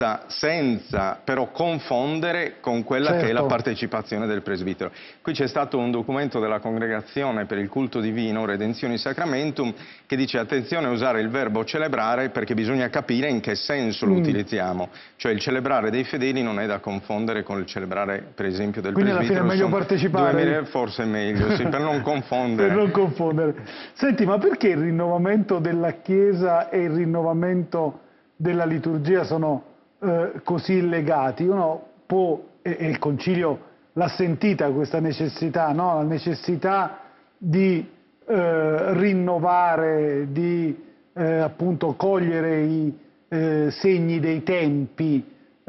senza però confondere con quella che è la partecipazione del presbitero. Qui c'è stato un documento della Congregazione per il culto divino, Redentione Sacramentum, che dice attenzione a usare il verbo celebrare perché bisogna capire in che senso lo utilizziamo. Cioè il celebrare dei fedeli non è da confondere con il celebrare per esempio del presbitero. Quindi alla fine è meglio partecipare. Forse è meglio, sì, per non confondere. Per non confondere. Senti, ma perché il rinnovamento della Chiesa e il rinnovamento della liturgia sono così legati? Uno può, e il Concilio l'ha sentita questa necessità, no? La necessità di rinnovare, di appunto cogliere i segni dei tempi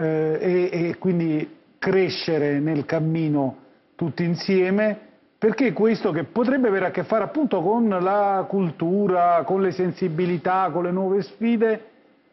e quindi crescere nel cammino tutti insieme, perché questo che potrebbe avere a che fare appunto con la cultura, con le sensibilità, con le nuove sfide,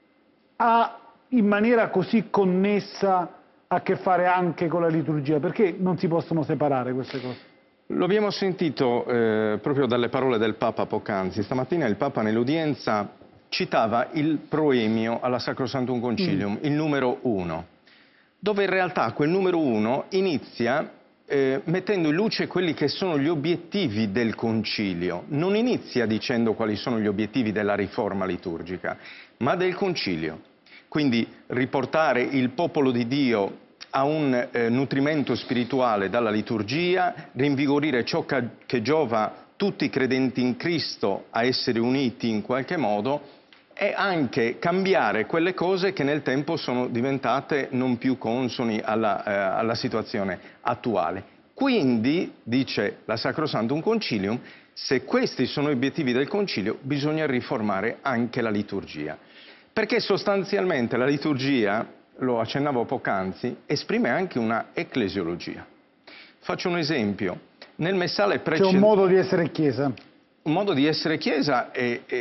ha in maniera così connessa a che fare anche con la liturgia? Perché non si possono separare queste cose? Lo abbiamo sentito proprio dalle parole del Papa poc'anzi. Stamattina il Papa nell'udienza citava il proemio alla Sacrosanctum Concilium, il numero 1, dove in realtà quel numero 1 inizia mettendo in luce quelli che sono gli obiettivi del Concilio. Non inizia dicendo quali sono gli obiettivi della riforma liturgica, ma del Concilio. Quindi riportare il popolo di Dio a un nutrimento spirituale dalla liturgia, rinvigorire ciò che giova tutti i credenti in Cristo a essere uniti in qualche modo, e anche cambiare quelle cose che nel tempo sono diventate non più consoni alla situazione attuale. Quindi, dice la Sacrosanctum Concilium, se questi sono gli obiettivi del Concilio, bisogna riformare anche la liturgia. Perché sostanzialmente la liturgia, lo accennavo poc'anzi, esprime anche una ecclesiologia. Faccio un esempio. Nel messale precedente... C'è un modo di essere Chiesa. Un modo di essere Chiesa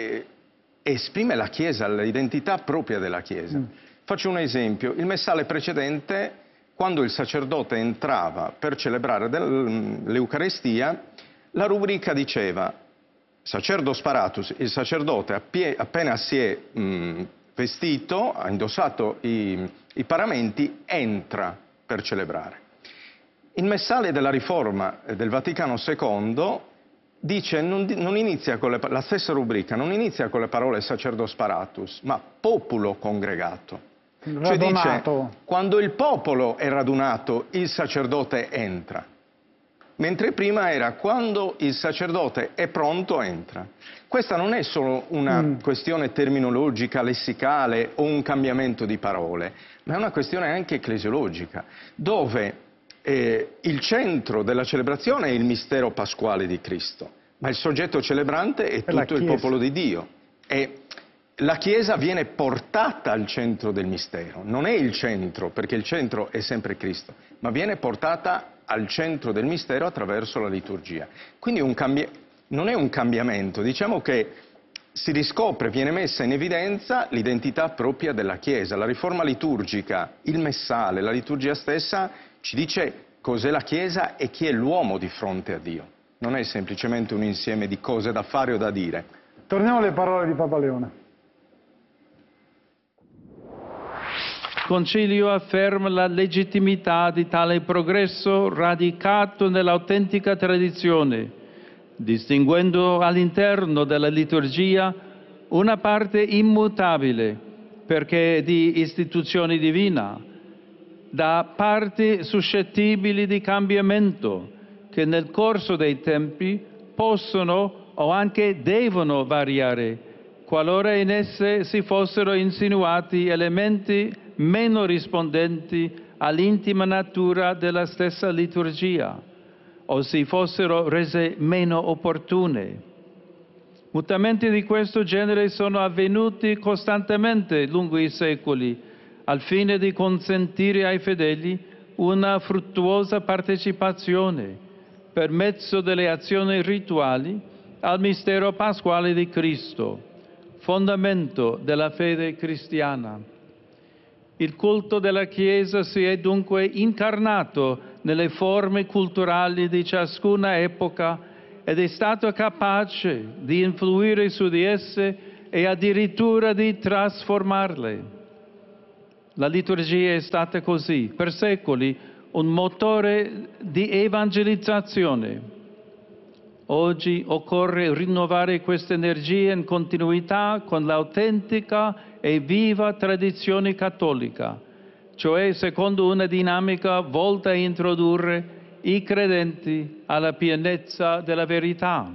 esprime la Chiesa, l'identità propria della Chiesa. Faccio un esempio. Il messale precedente, quando il sacerdote entrava per celebrare l'Eucarestia, la rubrica diceva Sacerdos paratus, il sacerdote appena si è vestito, ha indossato i paramenti, entra per celebrare. Il messale della Riforma del Vaticano II dice, non inizia con la stessa rubrica, non inizia con le parole sacerdos paratus, ma populo congregato. Cioè dice, quando il popolo è radunato, il sacerdote entra. Mentre prima era quando il sacerdote è pronto, entra. Questa non è solo una questione terminologica, lessicale o un cambiamento di parole, ma è una questione anche ecclesiologica, dove il centro della celebrazione è il mistero pasquale di Cristo, ma il soggetto celebrante è tutto il popolo di Dio. E la Chiesa viene portata al centro del mistero, non è il centro, perché il centro è sempre Cristo, ma viene portata al centro del mistero attraverso la liturgia. Quindi non è un cambiamento, diciamo che si riscopre, viene messa in evidenza l'identità propria della Chiesa. La riforma liturgica, il messale, la liturgia stessa ci dice cos'è la Chiesa e chi è l'uomo di fronte a Dio. Non è semplicemente un insieme di cose da fare o da dire. Torniamo alle parole di Papa Leone. Il Concilio afferma la legittimità di tale progresso radicato nell'autentica tradizione, distinguendo all'interno della liturgia una parte immutabile, perché è di istituzione divina, da parti suscettibili di cambiamento, che nel corso dei tempi possono o anche devono variare, qualora in esse si fossero insinuati elementi meno rispondenti all'intima natura della stessa liturgia, o si fossero rese meno opportune. Mutamenti di questo genere sono avvenuti costantemente lungo i secoli, al fine di consentire ai fedeli una fruttuosa partecipazione, per mezzo delle azioni rituali, al mistero pasquale di Cristo, fondamento della fede cristiana. Il culto della Chiesa si è dunque incarnato nelle forme culturali di ciascuna epoca ed è stato capace di influire su di esse e addirittura di trasformarle. La liturgia è stata così, per secoli, un motore di evangelizzazione. Oggi occorre rinnovare questa energia in continuità con l'autentica e viva tradizione cattolica, cioè secondo una dinamica volta a introdurre i credenti alla pienezza della verità.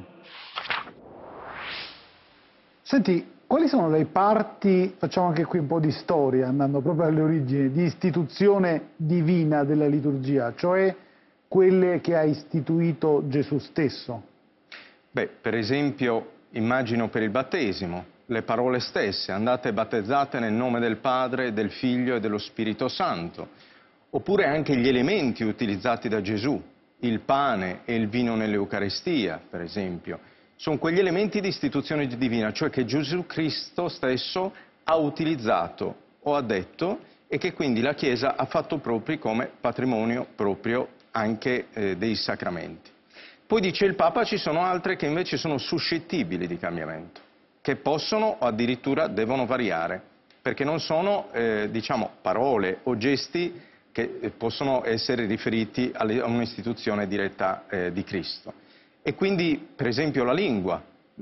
Senti, quali sono le parti, facciamo anche qui un po' di storia, andando proprio alle origini, di istituzione divina della liturgia, cioè quelle che ha istituito Gesù stesso? Beh, per esempio, immagino per il battesimo, le parole stesse, andate battezzate nel nome del Padre, del Figlio e dello Spirito Santo, oppure anche gli elementi utilizzati da Gesù, il pane e il vino nell'Eucaristia, per esempio, sono quegli elementi di istituzione divina, cioè che Gesù Cristo stesso ha utilizzato o ha detto e che quindi la Chiesa ha fatto propri come patrimonio proprio anche dei sacramenti. Poi dice il Papa ci sono altre che invece sono suscettibili di cambiamento, che possono o addirittura devono variare, perché non sono diciamo, parole o gesti che possono essere riferiti a un'istituzione diretta di Cristo. E quindi, per esempio, la lingua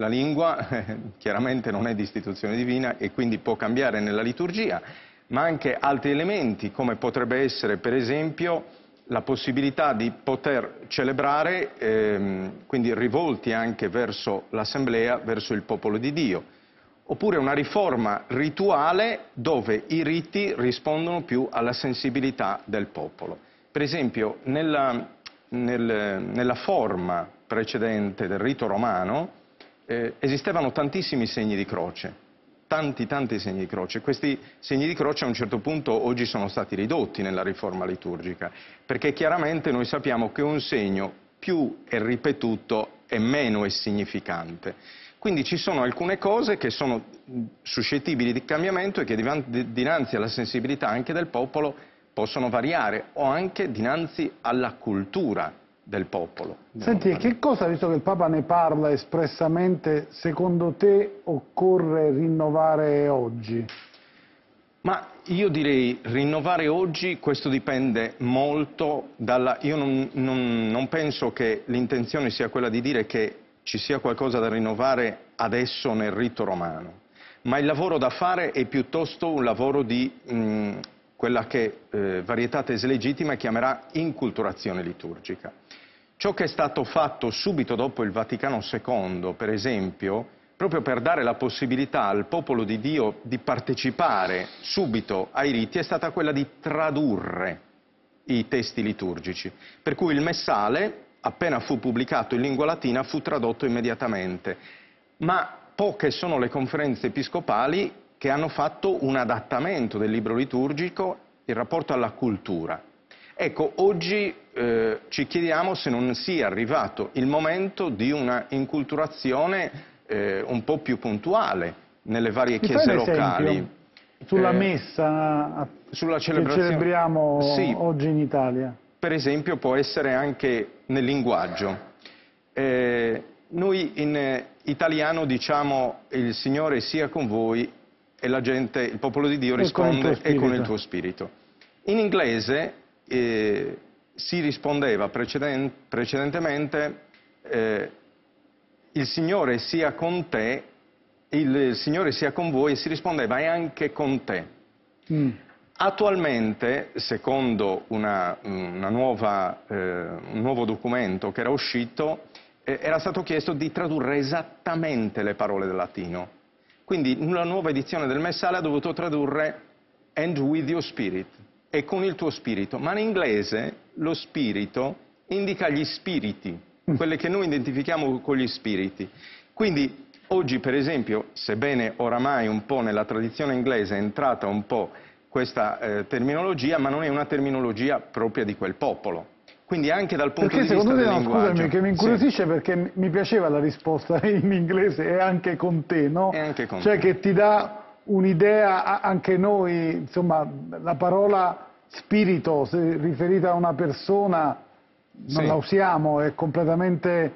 chiaramente non è di istituzione divina e quindi può cambiare nella liturgia, ma anche altri elementi come potrebbe essere, per esempio, la possibilità di poter celebrare, quindi rivolti anche verso l'Assemblea, verso il popolo di Dio, oppure una riforma rituale dove i riti rispondono più alla sensibilità del popolo. Per esempio, nella forma precedente del rito romano esistevano tantissimi segni di croce, tanti segni di croce. Questi segni di croce a un certo punto oggi sono stati ridotti nella riforma liturgica, perché chiaramente noi sappiamo che un segno più è ripetuto e meno è significante. Quindi ci sono alcune cose che sono suscettibili di cambiamento e che dinanzi alla sensibilità anche del popolo possono variare, o anche dinanzi alla cultura del popolo. Senti, e che cosa, visto che il Papa ne parla espressamente, secondo te occorre rinnovare oggi? Ma io direi rinnovare oggi, questo dipende molto dalla... Io non penso che l'intenzione sia quella di dire che ci sia qualcosa da rinnovare adesso nel rito romano, ma il lavoro da fare è piuttosto un lavoro di quella che Varietate Legittima chiamerà inculturazione liturgica. Ciò che è stato fatto subito dopo il Vaticano II, per esempio, proprio per dare la possibilità al popolo di Dio di partecipare subito ai riti, è stata quella di tradurre i testi liturgici. Per cui il Messale, appena fu pubblicato in lingua latina, fu tradotto immediatamente. Ma poche sono le conferenze episcopali che hanno fatto un adattamento del libro liturgico in rapporto alla cultura. Ecco, oggi ci chiediamo se non sia arrivato il momento di una inculturazione un po' più puntuale nelle varie chiese locali. Sulla messa sulla che celebriamo sì, oggi in Italia. Per esempio può essere anche nel linguaggio. Noi in italiano diciamo il Signore sia con voi e la gente, il popolo di Dio risponde e con il tuo spirito. In inglese si rispondeva precedentemente il Signore sia con te, il Signore sia con voi, e si rispondeva e anche con te. Attualmente, secondo un nuovo documento che era uscito, era stato chiesto di tradurre esattamente le parole del latino. Quindi una nuova edizione del Messale ha dovuto tradurre "and with your spirit", e con il tuo spirito, ma in inglese lo spirito indica gli spiriti, quelle che noi identifichiamo con gli spiriti. Quindi oggi, per esempio, sebbene oramai un po' nella tradizione inglese è entrata un po' questa terminologia, ma non è una terminologia propria di quel popolo. Quindi anche dal punto di vista del linguaggio... Scusami, che mi incuriosisce, sì, perché mi piaceva la risposta in inglese, e anche con te, no? E anche con cioè te. Che ti dà un'idea, anche noi, insomma, la parola spirito, se riferita a una persona, non la usiamo, è completamente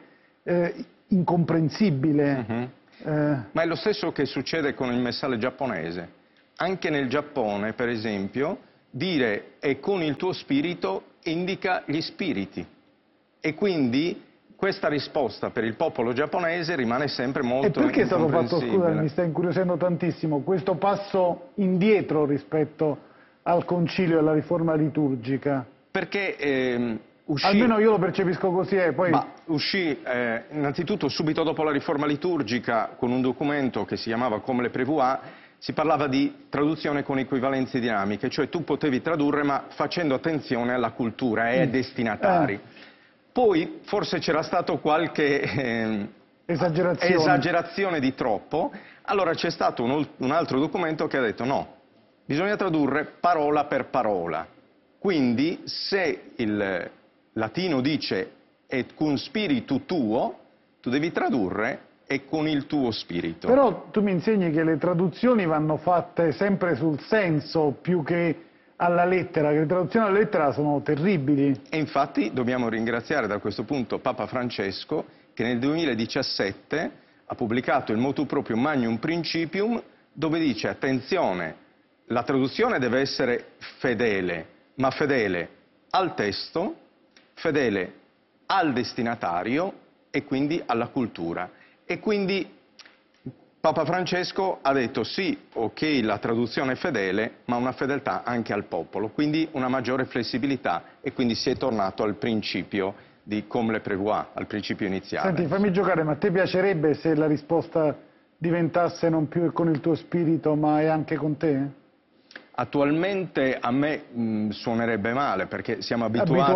incomprensibile. Ma è lo stesso che succede con il Messale giapponese. anche nel Giappone, per esempio, dire "e con il tuo spirito" indica gli spiriti. E quindi questa risposta per il popolo giapponese rimane sempre molto incomprensibile. E perché è stato fatto, scusa, mi sta incuriosendo tantissimo, questo passo indietro rispetto al concilio e alla riforma liturgica? Perché almeno io lo percepisco così, poi... uscì innanzitutto subito dopo la riforma liturgica con un documento che si chiamava Comme le Prévoit. Si parlava di traduzione con equivalenze dinamiche, cioè tu potevi tradurre ma facendo attenzione alla cultura e ai destinatari. Poi forse c'era stato qualche esagerazione di troppo, allora c'è stato un altro documento che ha detto no, bisogna tradurre parola per parola. Quindi se il latino dice et cum spiritu tuo, tu devi tradurre e con il tuo spirito. Però tu mi insegni che le traduzioni vanno fatte sempre sul senso più che alla lettera, che le traduzioni alla lettera sono terribili. E infatti dobbiamo ringraziare da questo punto Papa Francesco, che nel 2017 ha pubblicato il motu proprio Magnum Principium, dove dice attenzione, la traduzione deve essere fedele, ma fedele al testo, fedele al destinatario e quindi alla cultura. E quindi Papa Francesco ha detto sì, ok, la traduzione è fedele, ma una fedeltà anche al popolo, quindi una maggiore flessibilità, e quindi si è tornato al principio di Comme le Prévoit, al principio iniziale. Senti, fammi giocare, ma a te piacerebbe se la risposta diventasse non più con il tuo spirito, ma è anche con te? Attualmente a me suonerebbe male, perché siamo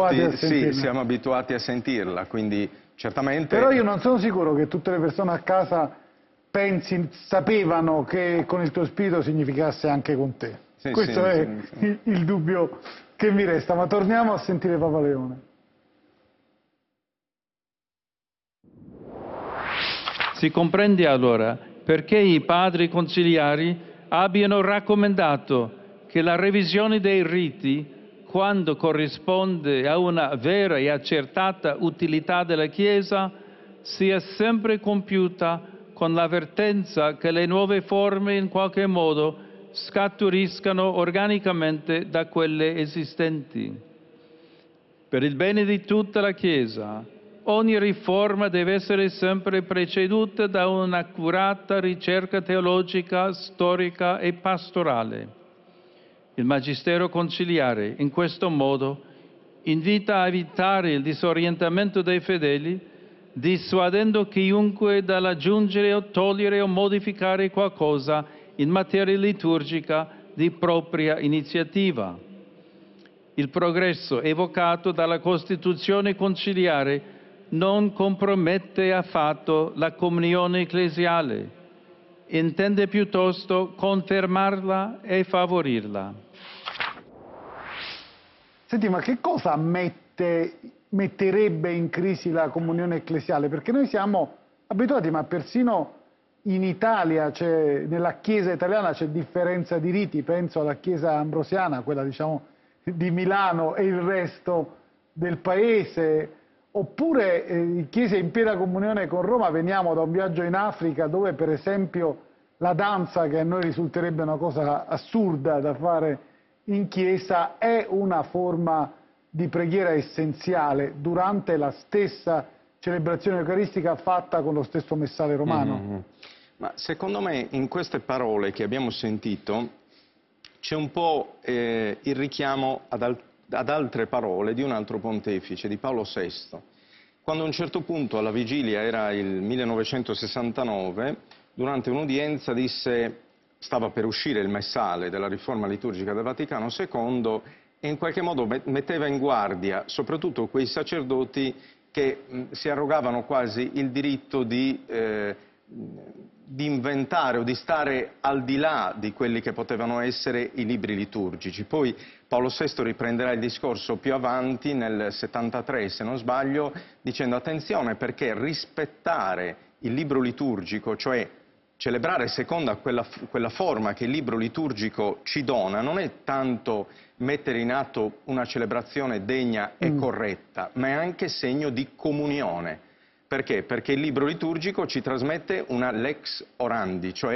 abituati a sentirla, quindi certamente... Però io non sono sicuro che tutte le persone a casa sapevano che con il tuo spirito significasse anche con te. Sì, questo è il dubbio che mi resta, ma torniamo a sentire Papa Leone. Si comprende allora perché i padri conciliari abbiano raccomandato che la revisione dei riti, quando corrisponde a una vera e accertata utilità della Chiesa, sia sempre compiuta con l'avvertenza che le nuove forme in qualche modo scaturiscano organicamente da quelle esistenti. Per il bene di tutta la Chiesa, ogni riforma deve essere sempre preceduta da un'accurata ricerca teologica, storica e pastorale. Il Magistero conciliare, in questo modo, invita a evitare il disorientamento dei fedeli, dissuadendo chiunque dall'aggiungere o togliere o modificare qualcosa in materia liturgica di propria iniziativa. Il progresso evocato dalla Costituzione conciliare non compromette affatto la comunione ecclesiale, intende piuttosto confermarla e favorirla. Senti, ma che cosa metterebbe in crisi la comunione ecclesiale? Perché noi siamo abituati, ma persino in Italia, nella Chiesa italiana c'è differenza di riti, penso alla Chiesa ambrosiana, quella diciamo di Milano, e il resto del paese, oppure Chiese in piena comunione con Roma. Veniamo da un viaggio in Africa dove per esempio la danza, che a noi risulterebbe una cosa assurda da fare in chiesa, è una forma di preghiera essenziale durante la stessa celebrazione eucaristica fatta con lo stesso messale romano. Ma secondo me in queste parole che abbiamo sentito c'è un po' il richiamo ad altre parole di un altro pontefice, di Paolo VI, quando a un certo punto alla vigilia, era il 1969, durante un'udienza disse, stava per uscire il messale della riforma liturgica del Vaticano II, e in qualche modo metteva in guardia soprattutto quei sacerdoti che si arrogavano quasi il diritto di inventare o di stare al di là di quelli che potevano essere i libri liturgici. Poi Paolo VI riprenderà il discorso più avanti, nel 73 se non sbaglio, dicendo attenzione, perché rispettare il libro liturgico, cioè celebrare secondo quella forma che il libro liturgico ci dona, non è tanto mettere in atto una celebrazione degna e corretta, ma è anche segno di comunione. Perché? Perché il libro liturgico ci trasmette una lex orandi, cioè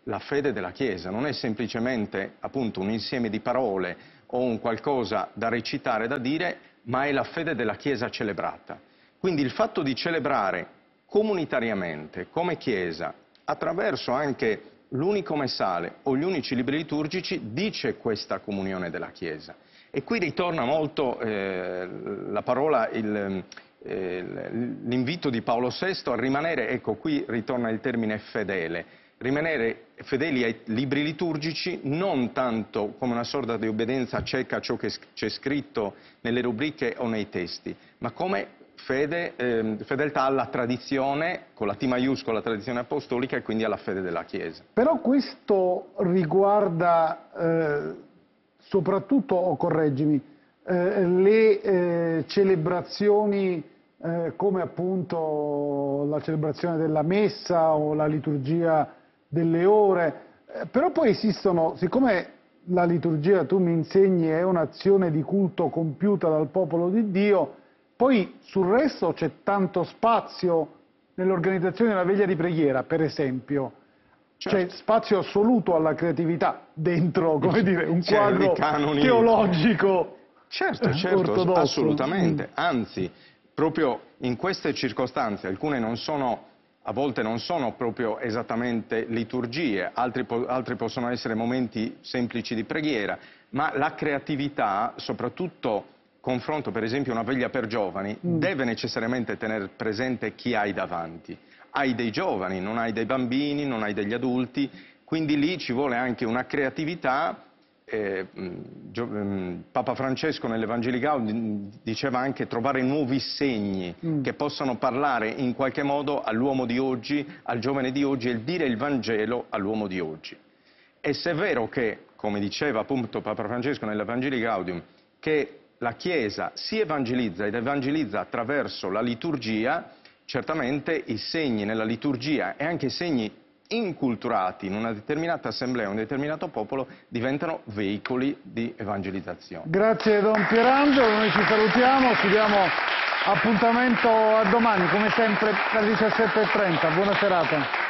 la fede della Chiesa, non è semplicemente appunto un insieme di parole o un qualcosa da recitare, da dire, ma è la fede della Chiesa celebrata. Quindi il fatto di celebrare comunitariamente, come Chiesa, attraverso anche l'unico messale o gli unici libri liturgici, dice questa comunione della Chiesa. E qui ritorna molto la parola, l'invito di Paolo VI a rimanere, ecco qui ritorna il termine fedele, rimanere fedeli ai libri liturgici non tanto come una sorta di obbedienza cieca a ciò che c'è scritto nelle rubriche o nei testi, ma come fedeltà alla tradizione, con la T maiuscola, la tradizione apostolica, e quindi alla fede della Chiesa. Però questo riguarda soprattutto, o correggimi, le celebrazioni come appunto la celebrazione della messa o la liturgia delle ore, però poi esistono, siccome la liturgia, tu mi insegni, è un'azione di culto compiuta dal popolo di Dio, poi sul resto c'è tanto spazio nell'organizzazione della veglia di preghiera, per esempio. Certo. C'è spazio assoluto alla creatività dentro, come dire, un quadro canoni teologico. Certo, ortodosso. Assolutamente. Anzi, proprio in queste circostanze, alcune non sono, a volte non sono proprio esattamente liturgie, altri possono essere momenti semplici di preghiera, ma la creatività, soprattutto confronto per esempio una veglia per giovani, deve necessariamente tenere presente chi hai davanti. Hai dei giovani, non hai dei bambini, non hai degli adulti, quindi lì ci vuole anche una creatività. Papa Francesco nell'Evangelii Gaudium diceva anche trovare nuovi segni che possano parlare in qualche modo all'uomo di oggi, al giovane di oggi, e dire il Vangelo all'uomo di oggi. E se è vero che, come diceva appunto Papa Francesco nell'Evangelii Gaudium, che la Chiesa si evangelizza ed evangelizza attraverso la liturgia, certamente i segni nella liturgia e anche i segni inculturati in una determinata assemblea, un determinato popolo, diventano veicoli di evangelizzazione. Grazie Don Pierangelo, noi ci salutiamo, ci diamo appuntamento a domani, come sempre alle 17:30. Buona serata.